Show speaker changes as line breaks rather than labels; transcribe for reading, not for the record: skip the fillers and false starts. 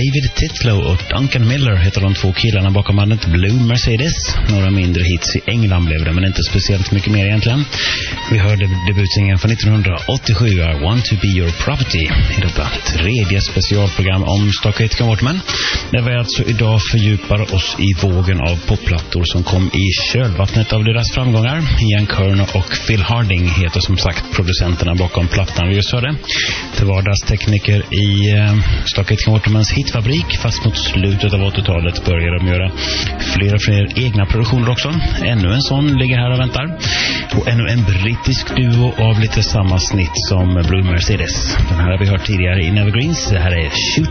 David Titlow och Duncan Miller heter de två killarna bakom bandet Blue Mercedes. Några mindre hits i England blev det, men inte speciellt mycket mer egentligen. Vi hörde debutsingen från 1987, I Want to Be Your Property, i detta tredje specialprogram om Stock Aitken Waterman, där vi alltså idag fördjupar oss i vågen av popplattor som kom i kölvattnet av deras framgångar. Ian Kerner och Phil Harding heter som sagt producenterna bakom plattan vi just hörde. Till vardagstekniker i Stock Aitken Watermans hitfabrik, fast mot slutet av 80-talet börjar de göra fler och fler egna produktioner också. Ännu en sån ligger här och väntar. Och ännu en brittisk duo av lite samma snitt som Blue Mercedes. Den här har vi hört tidigare i Evergreens. Det här är Shoot